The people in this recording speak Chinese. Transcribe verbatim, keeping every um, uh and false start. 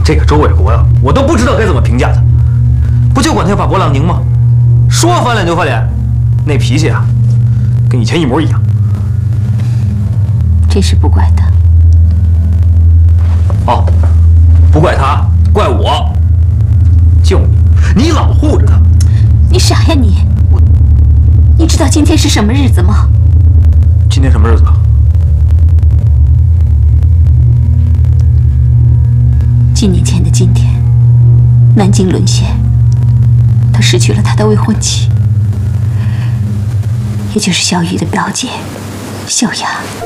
这个周卫国呀，我都不知道该怎么评价他。不就管他要把伯朗宁吗？说翻脸就翻脸，那脾气啊，跟以前一模一样。 这事不怪他。 哦，不怪他，怪我。就你，你老护着他。 你傻呀你！我，你知道今天是什么日子吗？ 今天什么日子？ 几年前的今天，南京沦陷，他失去了他的未婚妻，也就是小雨的表姐小雅。